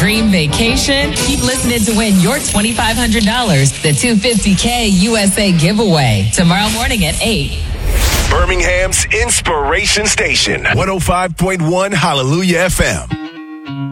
dream vacation? Keep listening to win your $2,500, the $250K USA giveaway, tomorrow morning at 8. Birmingham's Inspiration Station, 105.1 Hallelujah FM.